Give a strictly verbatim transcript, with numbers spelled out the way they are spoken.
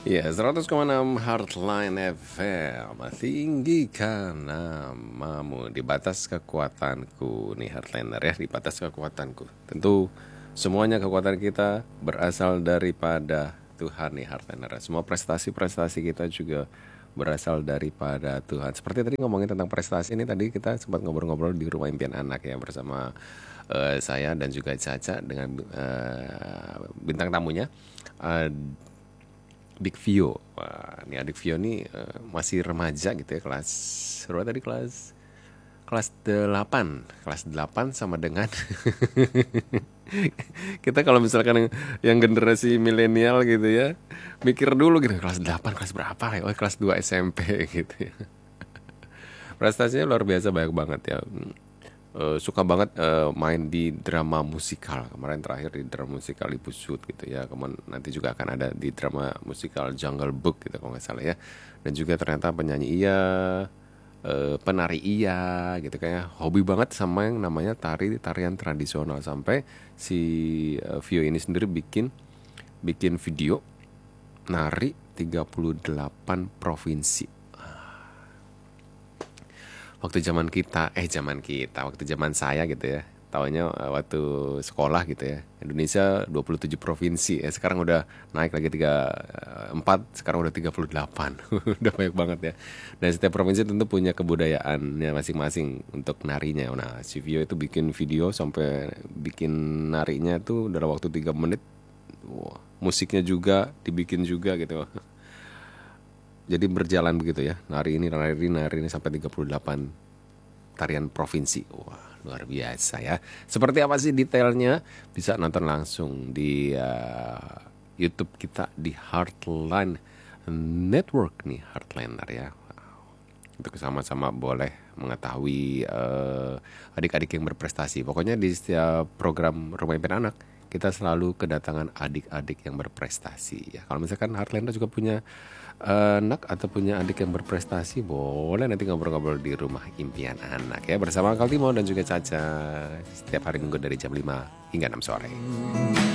Ya, seratus koma enam Heartline F M. Tinggikan namamu di batas kekuatanku. Nih Heartliner ya, di batas kekuatanku. Tentu semuanya kekuatan kita berasal daripada Tuhan nih Heartliner. Semua prestasi-prestasi kita juga berasal daripada Tuhan. Seperti tadi ngomongin tentang prestasi ini, tadi kita sempat ngobrol-ngobrol di Rumah Impian Anak ya, bersama eh, saya dan juga Caca dengan eh, bintang tamunya eh, Big Vio. Wah, ini adik Vio nih eh, masih remaja gitu ya, kelas berapa tadi, kelas kelas delapan. Kelas delapan sama dengan kita kalau misalkan yang, yang generasi milenial gitu ya, mikir dulu gitu, kelas delapan kelas berapa ya? Oh, kelas dua S M P gitu ya. Prestasinya luar biasa, banyak banget ya. Eh, suka banget eh, main di drama musikal. Kemarin terakhir di drama musikal Ibu Sud gitu ya. Kemudian nanti juga akan ada di drama musikal Jungle Book gitu kalau nggak salah ya. Dan juga ternyata penyanyi iya, eh, penari iya gitu, kayak hobi banget sama yang namanya tari tarian tradisional. Sampai si eh, Vio ini sendiri bikin bikin video nari tiga puluh delapan provinsi. Waktu zaman kita, eh zaman kita, waktu zaman saya gitu ya, tahunnya eh, waktu sekolah gitu ya, Indonesia dua puluh tujuh provinsi, ya sekarang udah naik lagi tiga empat, sekarang udah tiga puluh delapan. Udah banyak banget ya. Dan setiap provinsi tentu punya kebudayaannya masing-masing untuk narinya. Nah, si Vio itu bikin video sampai bikin narinya tuh dalam waktu tiga menit. Wah, musiknya juga dibikin juga gitu. Jadi berjalan begitu ya, nari ini, nari ini, nari ini sampai tiga puluh delapan tarian provinsi. Wah, luar biasa ya. Seperti apa sih detailnya? Bisa nonton langsung di uh, YouTube kita di Heartline Network nih, Heartliner ya. Untuk sama-sama boleh mengetahui uh, adik-adik yang berprestasi. Pokoknya di setiap program Rumah Impian Anak, kita selalu kedatangan adik-adik yang berprestasi ya. Kalau misalkan Heartliner juga punya anak atau punya adik yang berprestasi, boleh nanti ngobrol-ngobrol di Rumah Impian Anak ya, bersama Kaltimo dan juga Caca setiap hari Minggu dari jam lima hingga enam sore.